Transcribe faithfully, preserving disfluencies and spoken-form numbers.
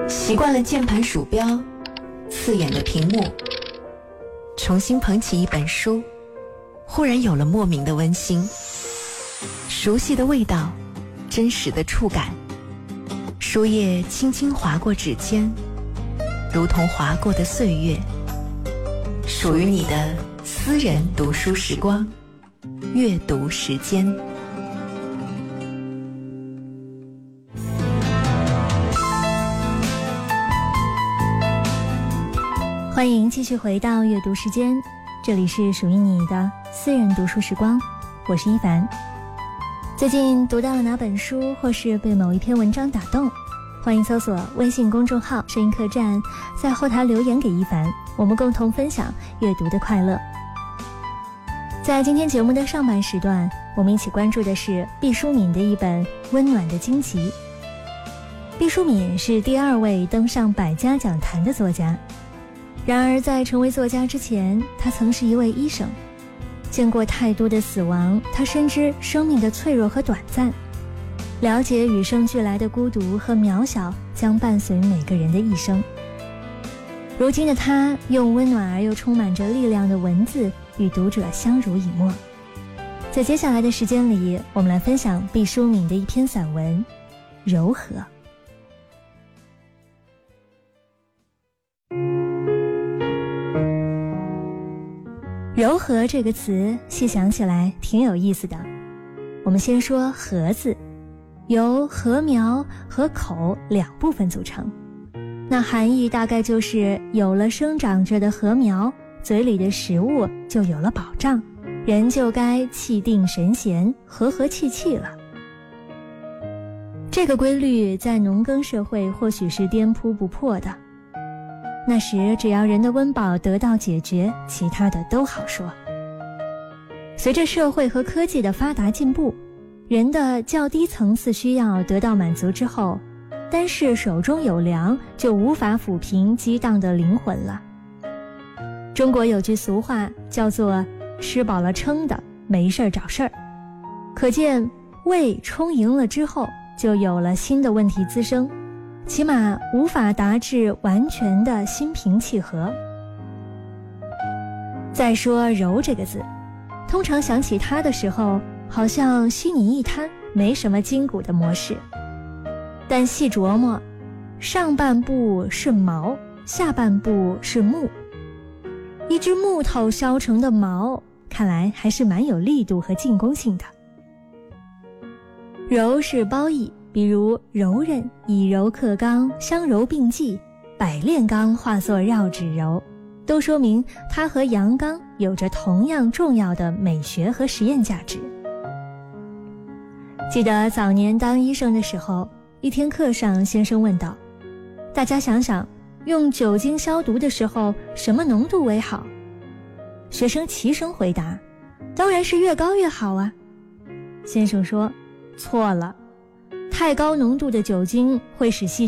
习惯了键盘鼠标，刺眼的屏幕，重新捧起一本书，忽然有了莫名的温馨，熟悉的味道，真实的触感，书页轻轻划过指尖，如同划过的岁月，属于你的私人读书时光，阅读时间。 欢迎继续回到阅读时间，这里是属于你的私人读书时光，我是一凡。最近读到了哪本书，或是被某一篇文章打动，欢迎搜索微信公众号声音客栈，在后台留言给一凡，我们共同分享阅读的快乐。在今天节目的上半时段，我们一起关注的是毕淑敏的一本《温暖的荆棘》。毕淑敏是第二位登上百家讲坛的作家，然而在成为作家之前，他曾是一位医生，见过太多的死亡，他深知生命的脆弱和短暂，了解与生俱来的孤独和渺小将伴随每个人的一生。如今的他用温暖而又充满着力量的文字与读者相濡以沫。在接下来的时间里，我们来分享毕淑敏的一篇散文《柔和》。柔和这个词细想起来挺有意思的。我们先说和字，由禾苗和口两部分组成，那含义大概就是有了生长着的禾苗，嘴里的食物就有了保障，人就该气定神闲，和和气气了。这个规律在农耕社会或许是颠扑不破的，那时只要人的温饱得到解决，其他的都好说。随着社会和科技的发达进步，人的较低层次需要得到满足之后，单是手中有粮就无法抚平激荡的灵魂了。中国有句俗话叫做吃饱了撑的，没事找事儿，可见胃充盈了之后，就有了新的问题滋生，起码无法达至完全的心平气和。再说柔这个字，通常想起它的时候，好像稀泥一滩，没什么筋骨的模式。但细琢磨，上半部是毛，下半部是木，一只木头削成的毛，看来还是蛮有力度和进攻性的。柔是褒义，比如柔韧，以柔克刚，相柔并济，百炼钢化作绕指柔，都说明它和阳刚有着同样重要的美学和实验价值。记得早年当医生的时候，一天课上先生问道，大家想想，用酒精消毒的时候，什么浓度为好？学生齐声回答，当然是越高越好啊。先生说，错了，太高浓度的酒精会使细